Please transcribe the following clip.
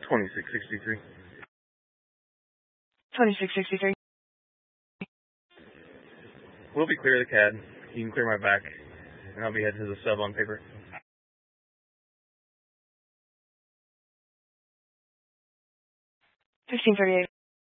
2663. 2663. We'll be clear of the CAD. You can clear my back, and I'll be heading to the sub on paper. 1538.